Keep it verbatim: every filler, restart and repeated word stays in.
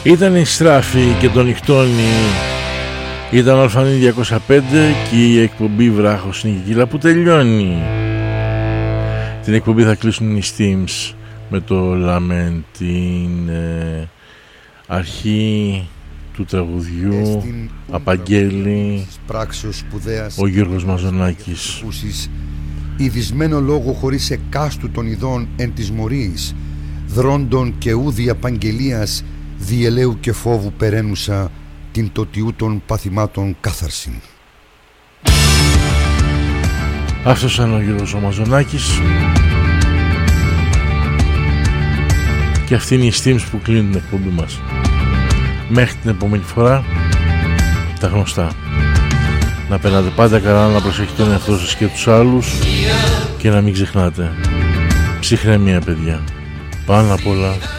Ήταν η Στράφη και τον νυχτώνει. Ήταν ο Αλφανή διακόσια πέντε και η εκπομπή Βράχος είναι η κύλα που τελειώνει. Την εκπομπή θα κλείσουν οι Steams με το Lament, την ε, αρχή του τραγουδιού απαγγέλει ο Γιώργος Μαζονάκης. Ειδισμένο λόγο χωρίς εκάστου των ειδών εν της μορίης, δρόντων και ούδη απαγγελίας, διελαίου και φόβου περαίνουσα την τοτιού των παθημάτων κάθαρσιν. Αυτός είναι ο Γιώργος ο Μαζονάκης και αυτή είναι η Steams που κλείνουν την εκπομπή μας. Μέχρι την επόμενη φορά, τα γνωστά. Να περνάτε πάντα καλά, να προσέχετε τον εαυτό σας και τους άλλους και να μην ξεχνάτε. Ψυχραιμία, παιδιά. Πάνω απ' όλα